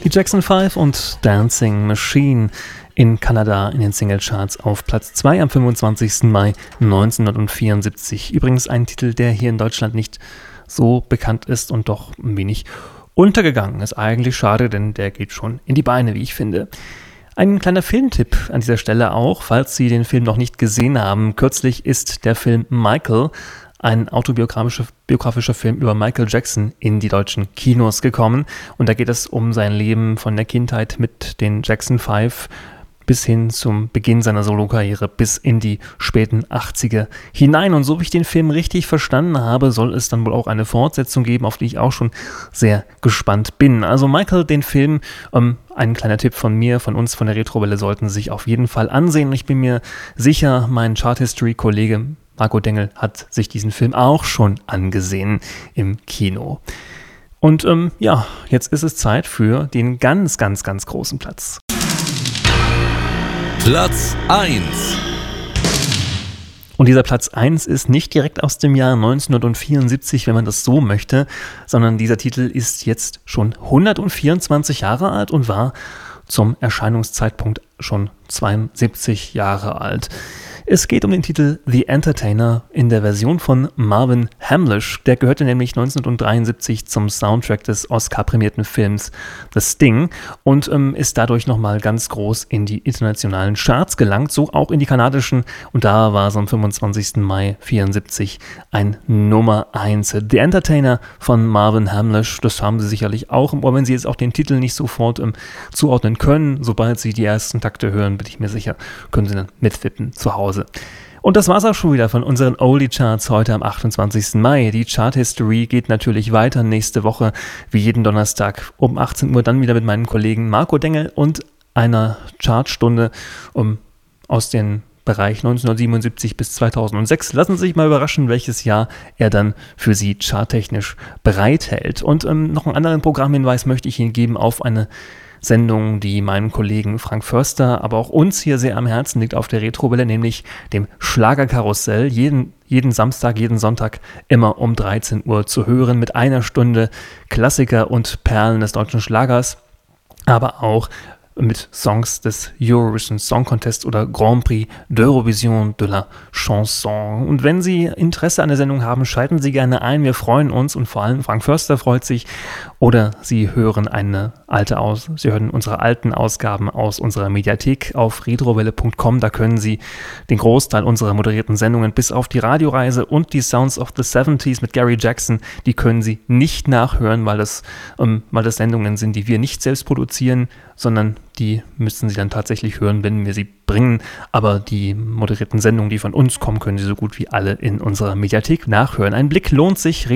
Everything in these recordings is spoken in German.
Die Jackson 5 und Dancing Machine in Kanada in den Singlecharts auf Platz 2 am 25. Mai 1974. Übrigens ein Titel, der hier in Deutschland nicht so bekannt ist und doch ein wenig untergegangen ist. Eigentlich schade, denn der geht schon in die Beine, wie ich finde. Ein kleiner Filmtipp an dieser Stelle auch, falls Sie den Film noch nicht gesehen haben. Kürzlich ist der Film Michael, ein autobiografischer Film über Michael Jackson, in die deutschen Kinos gekommen. Und da geht es um sein Leben von der Kindheit mit den Jackson 5 bis hin zum Beginn seiner Solokarriere bis in die späten 80er hinein. Und so wie ich den Film richtig verstanden habe, soll es dann wohl auch eine Fortsetzung geben, auf die ich auch schon sehr gespannt bin. Also Michael, den Film, ein kleiner Tipp von mir, von uns, von der Retrowelle, sollten Sie sich auf jeden Fall ansehen. Ich bin mir sicher, mein Chart-History-Kollege Marco Dengel hat sich diesen Film auch schon angesehen im Kino. Und jetzt ist es Zeit für den ganz, ganz, ganz großen Platz. Platz 1. Und dieser Platz 1 ist nicht direkt aus dem Jahr 1974, wenn man das so möchte, sondern dieser Titel ist jetzt schon 124 Jahre alt und war zum Erscheinungszeitpunkt schon 72 Jahre alt. Es geht um den Titel The Entertainer in der Version von Marvin Hamlisch. Der gehörte nämlich 1973 zum Soundtrack des Oscar-prämierten Films The Sting und ist dadurch nochmal ganz groß in die internationalen Charts gelangt, so auch in die kanadischen. Und da war es am 25. Mai 1974 ein Nummer 1. The Entertainer von Marvin Hamlisch, das haben Sie sicherlich auch im Ohr, wenn Sie jetzt auch den Titel nicht sofort zuordnen können. Sobald Sie die ersten Takte hören, bin ich mir sicher, können Sie dann mitwippen zu Hause. Und das war's auch schon wieder von unseren Oldie-Charts heute am 28. Mai. Die Chart-History geht natürlich weiter nächste Woche, wie jeden Donnerstag um 18 Uhr, dann wieder mit meinem Kollegen Marco Dengel und einer Chartstunde aus dem Bereich 1977 bis 2006. Lassen Sie sich mal überraschen, welches Jahr er dann für Sie charttechnisch bereithält. Und noch einen anderen Programmhinweis möchte ich Ihnen geben auf eine Sendung, die meinem Kollegen Frank Förster, aber auch uns hier sehr am Herzen liegt auf der Retrowelle, nämlich dem Schlagerkarussell. Jeden Samstag, jeden Sonntag immer um 13 Uhr zu hören mit einer Stunde Klassiker und Perlen des deutschen Schlagers, aber auch mit Songs des Eurovision Song Contest oder Grand Prix d'Eurovision de la Chanson. Und wenn Sie Interesse an der Sendung haben, schalten Sie gerne ein. Wir freuen uns und vor allem Frank Förster freut sich. Oder Sie hören Sie hören unsere alten Ausgaben aus unserer Mediathek auf retrowelle.com. Da können Sie den Großteil unserer moderierten Sendungen bis auf die Radioreise und die Sounds of the 70s mit Gary Jackson, die können Sie nicht nachhören, weil das Sendungen sind, die wir nicht selbst produzieren, sondern die müssen Sie dann tatsächlich hören, wenn wir sie bringen. Aber die moderierten Sendungen, die von uns kommen, können Sie so gut wie alle in unserer Mediathek nachhören. Ein Blick lohnt sich,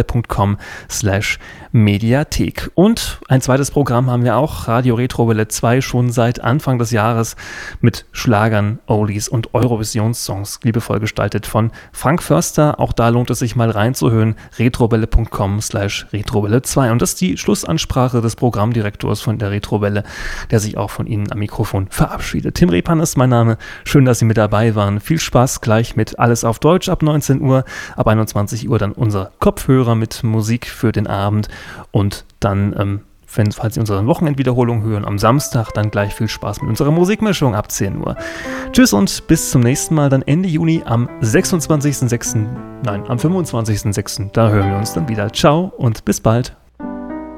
retrowelle.com/Mediathek. Und ein zweites Programm haben wir auch, Radio Retrowelle 2, schon seit Anfang des Jahres mit Schlagern, Oldies und Eurovisionssongs, liebevoll gestaltet von Frank Förster. Auch da lohnt es sich mal reinzuhören, retrowelle.com/Retrowelle 2. Und das ist die Schlussansprache des Programmdirektors von der Retrowelle, der sich auch von Ihnen am Mikrofon verabschiedet. Tim Repan ist mein Name. Schön, dass Sie mit dabei waren. Viel Spaß gleich mit Alles auf Deutsch ab 19 Uhr. Ab 21 Uhr dann unser Kopfhörer mit Musik für den Abend. Und dann, falls Sie unsere Wochenendwiederholung hören, am Samstag dann gleich viel Spaß mit unserer Musikmischung ab 10 Uhr. Tschüss und bis zum nächsten Mal, dann Ende Juni am 25.06. Da hören wir uns dann wieder. Ciao und bis bald.